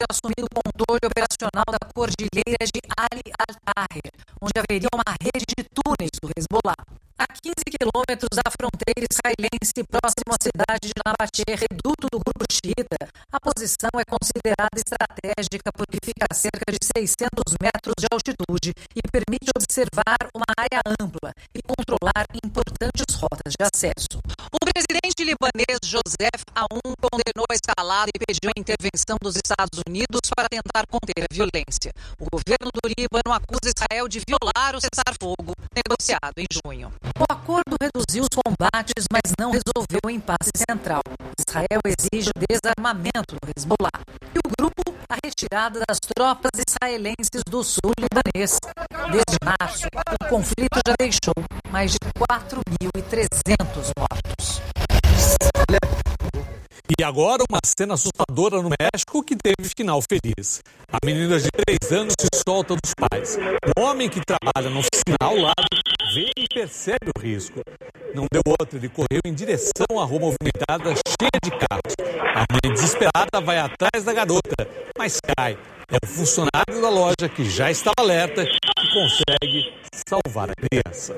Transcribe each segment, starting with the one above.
ter assumido o controle operacional da cordilheira de Ali Al-Taher, onde haveria uma rede de túneis do Hezbollah. A 15 quilômetros da fronteira israelense, próximo à cidade de Nabatê, reduto do grupo xiita, a posição é considerada estratégica porque fica a cerca de 600 metros de altitude e permite observar uma área ampla e controlar importantes rotas de acesso. O presidente libanês Joseph Aoun condenou a escalada e pediu a intervenção dos Estados Unidos para tentar conter a violência. O governo do Líbano acusa Israel de violar o cessar-fogo negociado em junho. O acordo reduziu os combates, mas não resolveu o impasse central. Israel exige o desarmamento do Hezbollah e o grupo a retirada das tropas israelenses do sul libanês. Desde março, o conflito já deixou mais de 4.300 mortos. E agora uma cena assustadora no México que teve final feliz. A menina de 3 anos se solta dos pais. O homem que trabalha na oficina ao lado vê e percebe o risco. Não deu outra, ele correu em direção à rua movimentada cheia de carros. A mãe desesperada vai atrás da garota, mas cai. É o funcionário da loja que já estava alerta que consegue salvar a criança.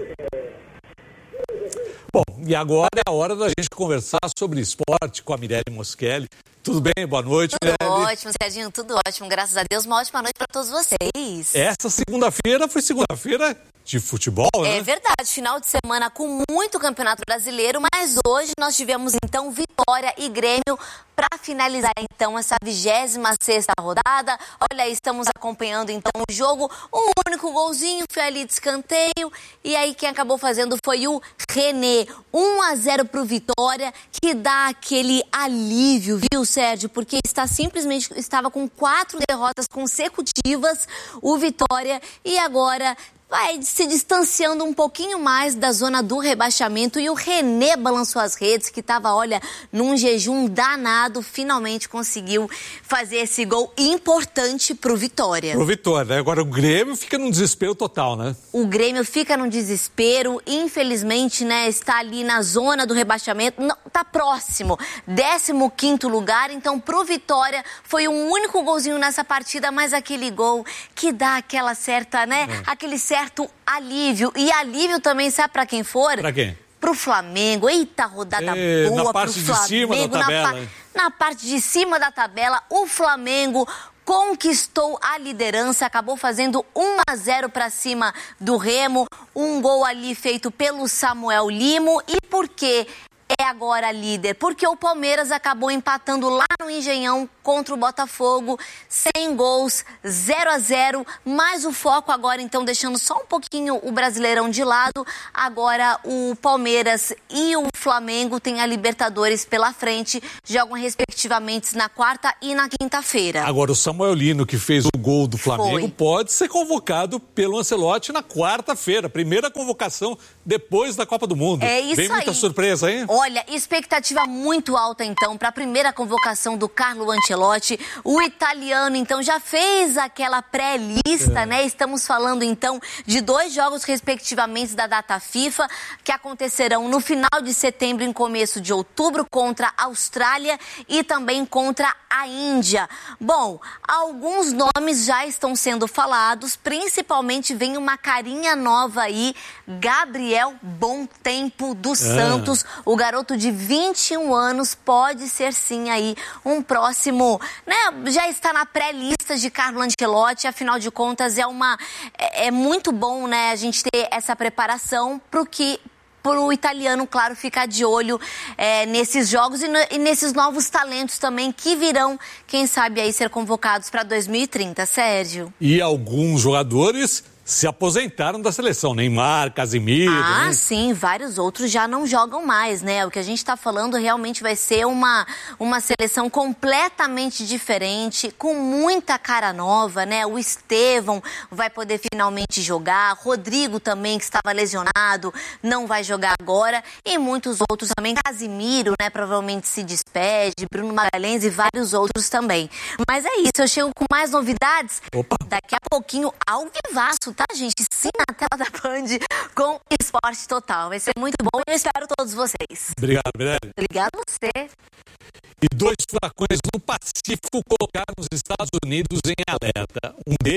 Bom, e agora é a hora da gente conversar sobre esporte com a Mirelle Moschelli. Tudo bem? Boa noite, Mirelle. Tudo ótimo, Serginho, tudo ótimo. Graças a Deus, uma ótima noite para todos vocês. Essa segunda-feira foi segunda-feira de futebol, né? É verdade, final de semana com muito campeonato brasileiro, mas hoje nós tivemos então Vitória e Grêmio para finalizar então essa 26ª rodada. Olha aí, estamos acompanhando então o jogo, um único golzinho foi ali de escanteio e aí quem acabou fazendo foi o René. 1-0 pro Vitória, que dá aquele alívio, viu, Sérgio? Porque estava com 4 derrotas consecutivas o Vitória e agora vai se distanciando um pouquinho mais da zona do rebaixamento e o René balançou as redes, que estava, olha, num jejum danado, finalmente conseguiu fazer esse gol importante pro Vitória. Pro Vitória, né? Agora o Grêmio fica num desespero total, né? O Grêmio fica num desespero, infelizmente, né, está ali na zona do rebaixamento, não, tá próximo, 15º lugar, então pro Vitória foi um único golzinho nessa partida, mas aquele gol que dá aquela certa, né, aquele certo alívio. E alívio também, sabe pra quem for? Pra quem? Pro Flamengo. Eita, rodada boa na parte pro Flamengo. De cima da tabela. Na parte de cima da tabela, o Flamengo conquistou a liderança, acabou fazendo 1-0 para cima do Remo, um gol ali feito pelo Samuel Limo. E por quê? É agora líder, porque o Palmeiras acabou empatando lá no Engenhão contra o Botafogo, 100 gols, 0-0, mas o foco agora, então, deixando só um pouquinho o Brasileirão de lado, agora o Palmeiras e o Flamengo têm a Libertadores pela frente, jogam respectivamente na quarta e na quinta-feira. Agora o Samuel Lino, que fez o gol do Flamengo, pode ser convocado pelo Ancelotti na quarta-feira, primeira convocação depois da Copa do Mundo. É isso aí. Vem muita surpresa, hein? Olha, expectativa muito alta, então, para a primeira convocação do Carlo Ancelotti. O italiano, então, já fez aquela pré-lista, né? Estamos falando, então, de 2 jogos, respectivamente, da data FIFA, que acontecerão no final de setembro e em começo de outubro, contra a Austrália e também contra a Índia. Bom, alguns nomes já estão sendo falados, principalmente vem uma carinha nova aí, Gabriel Bontempo dos Santos, o garoto de 21 anos pode ser sim aí um próximo, né? Já está na pré-lista de Carlo Ancelotti, afinal de contas é muito bom, né? A gente ter essa preparação para o italiano, claro, ficar de olho nesses jogos e nesses novos talentos também que virão, quem sabe aí ser convocados para 2030, Sérgio. E alguns jogadores se aposentaram da seleção, Neymar, Casemiro. Ah, né? Sim, vários outros já não jogam mais, né? O que a gente está falando realmente vai ser uma seleção completamente diferente, com muita cara nova, né? O Estevão vai poder finalmente jogar, Rodrigo também, que estava lesionado, não vai jogar agora, e muitos outros também, Casemiro, né? Provavelmente se despede, Bruno Magalhães e vários outros também. Mas é isso, eu chego com mais novidades. Opa. Daqui a pouquinho, ao vivaço, tá, gente? Sim, na tela da Band com Esporte Total. Vai ser muito bom e eu espero todos vocês. Obrigado, Mirelle. Obrigada a você. E 2 furacões no Pacífico colocaram os Estados Unidos em alerta. Um deles